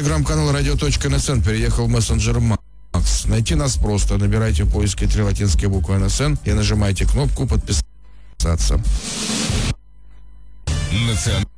телеграм-канал radio.nsn переехал в мессенджер Макс. Найти нас просто. Набирайте в поиске 3 латинские буквы НСН и нажимайте кнопку «Подписаться».